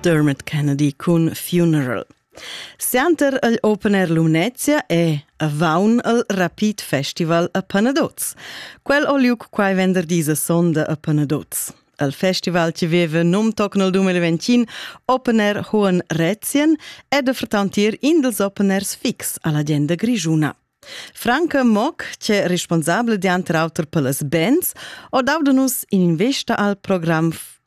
Dermot Kennedy con Funeral. Sianter all'Open Air Lumnezia e a vaun al Rapid Festival a Panadoz. Quel ho liuc quai venderdisa sonda a Panadoz. Il festival ci aveva nom toc nel 2025 Open Air Hohen Rätzien e da vertantier in dels Open Airs fix all'agenda grigiuna. Franca Mock, c'è responsabile di antrauter per le bands, o daudanus in investa al programm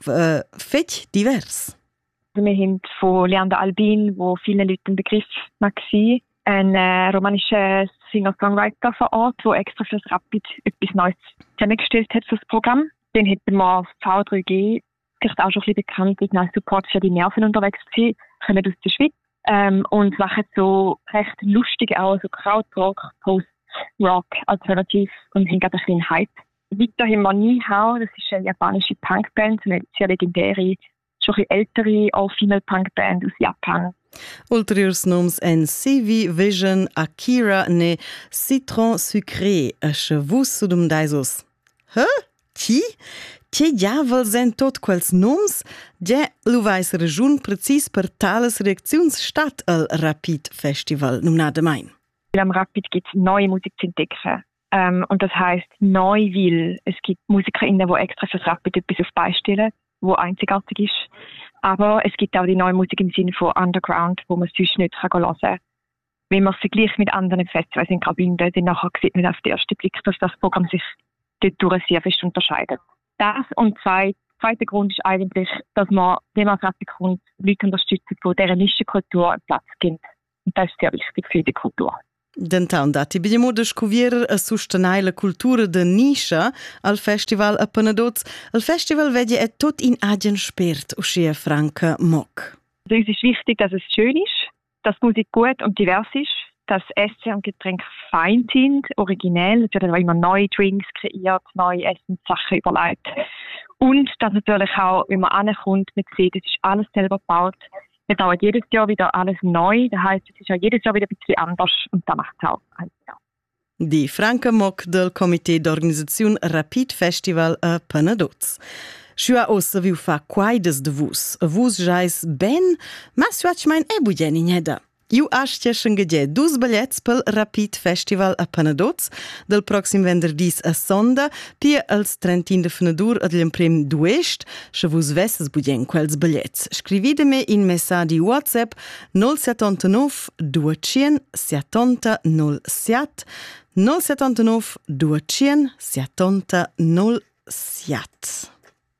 fetch divers. Wir haben von Leander Albin, wo vielen Leuten ein Begriff mag sein, ein romanischer Singer-Songwriter vor Ort, der extra fürs Rapid etwas Neues zusammengestellt hat für das Programm. Dann hätten wir V3G, vielleicht auch schon ein bisschen bekannt, als Support für die Nerven unterwegs gewesen, kommen aus der Schweiz und machen so recht lustig auch, so Krautrock, Post-Rock, Alternativ und haben gerade ein bisschen Hype. Weiter haben wir Nihao, das ist eine japanische Punkband, eine sehr legendäre, schon ein bisschen ältere All-Female-Punk-Band aus Japan. Ulteriors noms en CV Vision Akira ne Citron Sucré, a chevus sudum daisos. Hä? Chi? Che diavol sen tot quels noms? Ja, lu vais regiun precis per tales reaktions statt al Rapid Festival num nada mein. Am Rapid gibt es neue Musik zu entdecken. Und das heisst neu, weil es gibt MusikerInnen, die extra fürs Rapid etwas auf beistellen, wo einzigartig ist. Aber es gibt auch die neue Musik im Sinne von Underground, wo man sonst nicht hören kann. Wenn man es vergleicht mit anderen Festivals in Graubünden, dann nachher sieht man auf den ersten Blick, dass das Programm sich dort sehr fest unterscheidet. Das und zweiter Grund ist eigentlich, dass man, wenn man auf Rapid kommt, Leute unterstützt, die dieser Nischenkultur einen Platz geben. Und das ist sehr wichtig für die Kultur. Denton dati abbiamo descovrir a sostenaila cultura de niscia al festival a Panadoz. Al festival vedi è tot in agen spert, uscia Franca Mock. Also uns ist wichtig, dass es schön ist, dass die Musik gut und divers ist, dass Essen und Getränke fein sind, originell. Es werden auch immer neue Drinks kreiert, neue Essenssachen überlegt. Und dass natürlich auch, wenn man ankommt, man sieht, es ist alles selber gebaut. Wir dauert jedes Jahr wieder alles neu. Das heisst, es ist ja jedes Jahr wieder ein bisschen anders und das macht es auch ein Jahr. Die Franca Mock del Comité d'Organisation Rapid Festival a Panadoz. Schua ossa viu fa quaides de vus jais ben, ma suach mein bugeni neda. Iu aschtieschen gedje dus ballets pel Rapid Festival a Panadoz, del proxim venderdis a Sonda, pia als 30 de fenadur ad l'emprem duest, se vus vesses bugien quels ballets. Scrivideme in messaggi WhatsApp 079 200 70 07 079 200 70 07.